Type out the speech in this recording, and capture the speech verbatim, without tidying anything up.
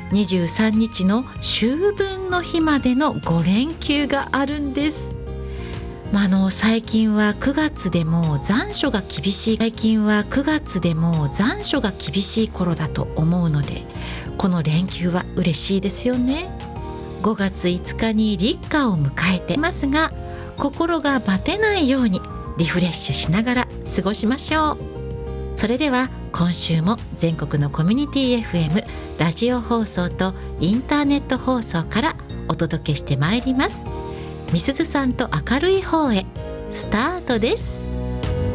にじゅうさんにちの秋分の日までのご連休があるんです。まあ、あの最近はくがつでも残暑が厳しい最近はくがつでも残暑が厳しい頃だと思うので、この連休は嬉しいですよね。ごがついつかに立夏を迎えていますが、心がバテないようにリフレッシュしながら過ごしましょう。それでは今週も全国のコミュニティ エフエム、ラジオ放送とインターネット放送からお届けしてまいります。みすずさんと明るい方へ、スタートです。